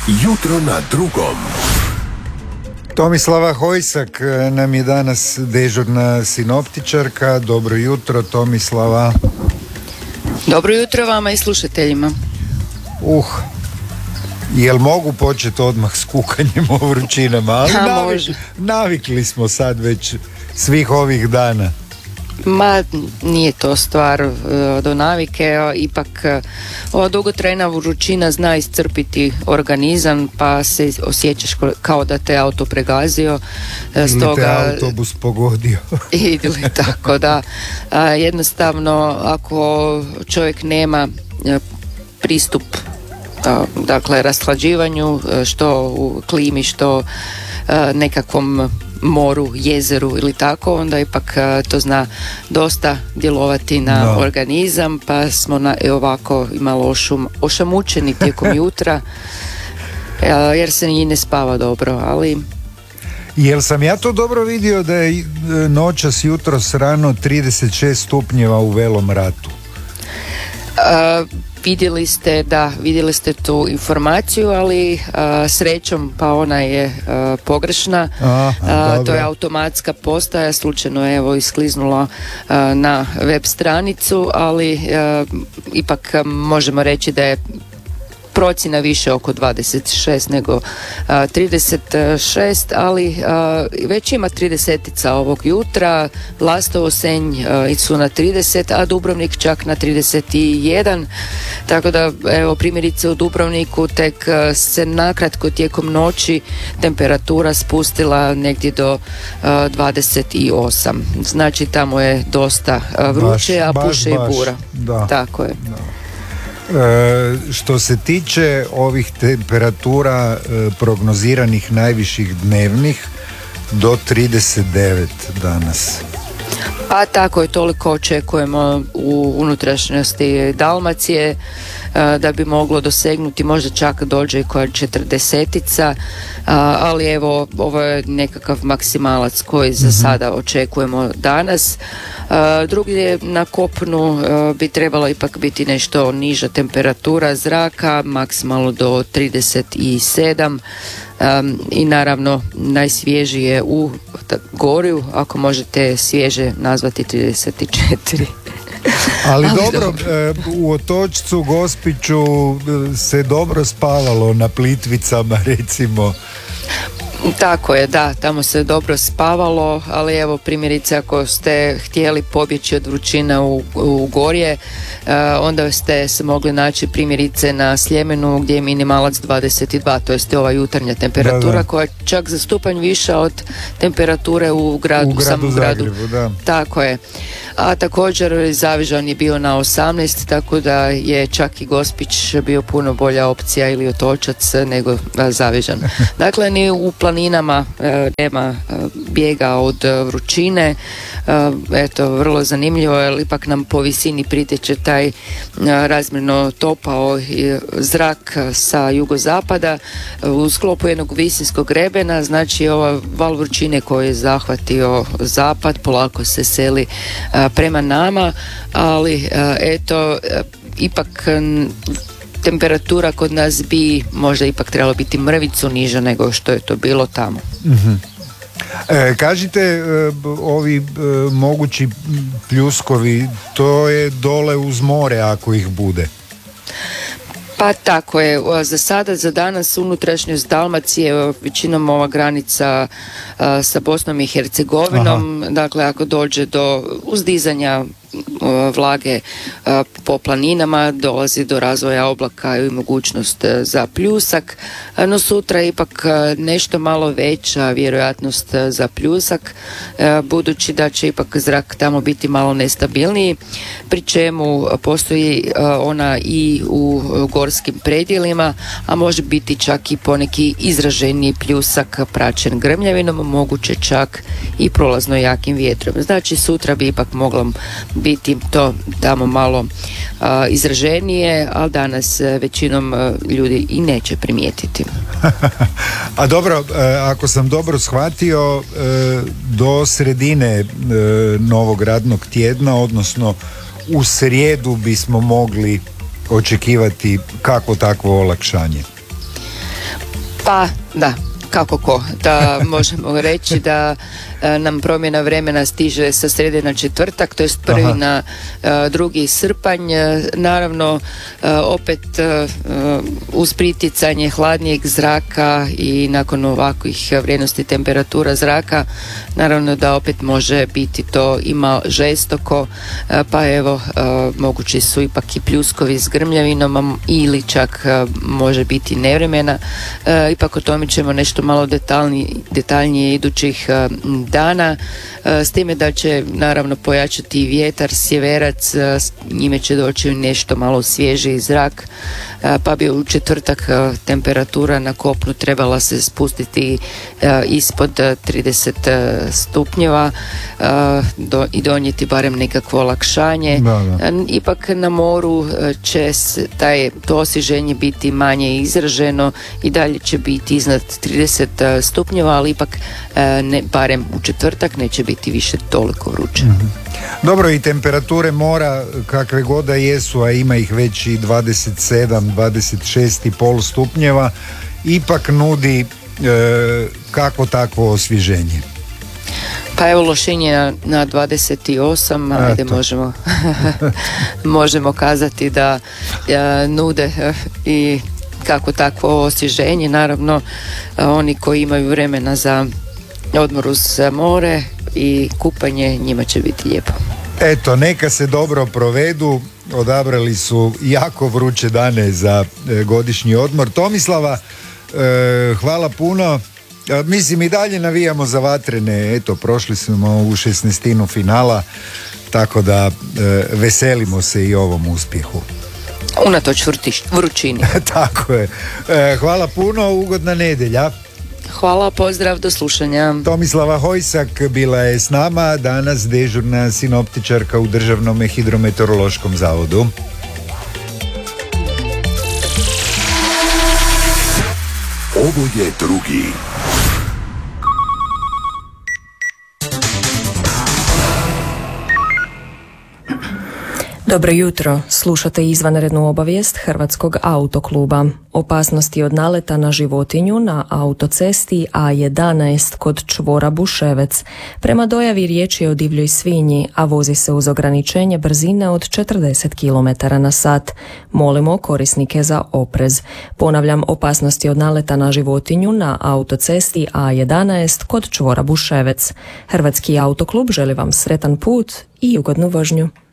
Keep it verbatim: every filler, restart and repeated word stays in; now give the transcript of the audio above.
Jutro na drugom. Tomislava Hojsak nam je danas dežurna sinoptičarka. Dobro jutro, Tomislava. Dobro jutro vama i slušateljima. Uh, jel mogu početi odmah s kukanjem o vrućinama? Ali ha, navik, navikli smo sad već svih ovih dana. Ma, nije to stvar uh, do navike, uh, ipak uh, ova dugotrajna vrućina zna iscrpiti organizam, pa se osjećaš kao da te auto pregazio. Uh, stoga, ili te autobus pogodio. Ili tako da. Uh, jednostavno, ako čovjek nema uh, pristup uh, dakle, rashlađivanju, uh, što u klimi, što uh, nekakvom moru, jezeru ili tako, onda ipak uh, to zna dosta djelovati na no. organizam, pa smo na, e, ovako malo ošum, ošamučeni tijekom jutra, uh, jer se i ne spava dobro, ali... Jel sam ja to dobro vidio da je noćas jutros rano trideset šest stupnjeva u Velom Ratu? Uh, Vidjeli ste, da, vidjeli ste tu informaciju, ali uh, srećom pa ona je uh, pogrešna. Aha, uh, to je automatska postaja, slučajno je evo iskliznula uh, na web stranicu, ali uh, ipak um, možemo reći da je procjena više oko dvadeset šest nego uh, trideset šest, ali uh, već ima tridesetica ovog jutra. Lastovo, Senj uh, su na trideset, a Dubrovnik čak na trideset jedan, tako da evo primjerice u Dubrovniku tek uh, se nakratko tijekom noći temperatura spustila negdje do uh, dvadeset osam, znači tamo je dosta uh, vruće, baš, a puše baš, i bura. Da. Tako je. Da. E, što se tiče ovih temperatura e, prognoziranih najviših dnevnih do trideset devet danas. A tako je, toliko očekujemo u unutrašnjosti Dalmacije, da bi moglo dosegnuti, možda čak dođe i koja četrdesetica, ali evo ovo je nekakav maksimalac koji za mm-hmm. sada očekujemo danas. Drugdje na kopnu bi trebala ipak biti nešto niža temperatura zraka, maksimalno do trideset sedam. Um, i naravno najsvježije u Gorju, ako možete svježe nazvati trideset četiri. Ali, Ali dobro, dobro. U Otočcu, Gospiću se dobro spavalo na Plitvicama recimo. Tako je, da, tamo se dobro spavalo, ali evo primjerice ako ste htjeli pobjeći od vrućina u, u Gorje, uh, onda ste se mogli naći primjerice na Sljemenu gdje je minimalac dvadeset dva, to jest ova jutarnja temperatura, da, da. koja je čak za stupanj viša od temperature u gradu, u gradu samom Zagrebu, gradu. Da. Tako je. A također Zavižan je bio na osamnaest, tako da je čak i Gospić bio puno bolja opcija ili Otočac nego Zavižan. Dakle, ni u planinama e, nema e, bijega od e, vrućine. E, eto, vrlo zanimljivo, jer ipak nam po visini pritječe taj e, razmjerno topao e, zrak sa jugozapada e, u sklopu jednog visinskog grebena, znači ova val vrućine koji je zahvatio zapad polako se seli e, prema nama, ali e, eto e, ipak e, temperatura kod nas bi možda ipak trebalo biti mrvicu niža nego što je to bilo tamo. Mm-hmm. E, kažite, e, ovi e, mogući pljuskovi, to je dole uz more ako ih bude? Pa tako je, za sada, za danas unutrašnjost Dalmacije, većinom ova granica a, sa Bosnom i Hercegovinom. Aha. Dakle ako dođe do uzdizanja vlage po planinama, dolazi do razvoja oblaka i mogućnost za pljusak, no sutra ipak nešto malo veća vjerojatnost za pljusak, budući da će ipak zrak tamo biti malo nestabilniji, pri čemu postoji ona i u gorskim predjelima, a može biti čak i poneki izraženiji pljusak praćen grmljavinom, moguće čak i prolazno jakim vjetrom. Znači sutra bi ipak moglo biti to tamo malo uh, izraženije, ali danas uh, većinom uh, ljudi i neće primijetiti. A dobro, uh, ako sam dobro shvatio, uh, do sredine uh, novog radnog tjedna, odnosno u srijedu bismo mogli očekivati kako takvo olakšanje. Pa, da. Kako ko, da možemo reći da e, nam promjena vremena stiže sa srijede na četvrtak, to jest prvi Aha. na e, drugi srpanj. E, naravno, e, opet e, uz priticanje hladnijeg zraka i nakon ovakvih vrijednosti temperatura zraka, naravno da opet može biti to ima žestoko, e, pa evo, e, mogući su ipak i pljuskovi s grmljavinom ili čak e, može biti nevremena. E, ipak o tome ćemo nešto malo detaljnije, detaljnije idućih uh, dana, uh, s time da će naravno pojačati i vjetar, sjeverac, uh, njime će doći nešto malo svježiji zrak, uh, pa bi u četvrtak uh, temperatura na kopnu trebala se spustiti uh, ispod uh, trideset uh, stupnjeva uh, do, i donijeti barem nekakvo olakšanje. Da, da. Uh, ipak na moru uh, će taj, to osvježenje biti manje izraženo i dalje će biti iznad trideset stupnjeva, ali ipak ne, barem u četvrtak neće biti više toliko vruće. Mm-hmm. Dobro, i temperature mora kakve god da jesu, a ima ih već i dvadeset sedam, dvadeset šest i pol stupnjeva, ipak nudi e, kako takvo osvježenje. Pa evo, lošenje na, na dvadeset osam, ajde možemo možemo kazati da e, nude e, i kako takvo osvježenje. Naravno, oni koji imaju vremena za odmor uz more i kupanje, njima će biti lijepo. Eto, neka se dobro provedu, odabrali su jako vruće dane za e, godišnji odmor. Tomislava, e, hvala puno. E, mislim, i dalje navijamo za Vatrene, eto, prošli smo u šesnaestinu finala, tako da e, veselimo se i ovom uspjehu. Unatoč vrtiš, vrućini. Tako je. E, hvala puno, ugodna nedjelja. Hvala, pozdrav, do slušanja. Tomislava Hojsak bila je s nama, danas dežurna sinoptičarka u Državnom hidrometeorološkom zavodu. Ovo je drugi. Dobro jutro, slušate izvanrednu obavijest Hrvatskog autokluba. Opasnosti od naleta na životinju na autocesti A jedanaest kod čvora Buševec. Prema dojavi riječ je o divljoj svinji, a vozi se uz ograničenje brzine od četrdeset kilometara na sat. Molimo korisnike za oprez. Ponavljam, opasnosti od naleta na životinju na autocesti A jedanaest kod čvora Buševec. Hrvatski autoklub želi vam sretan put i ugodnu vožnju.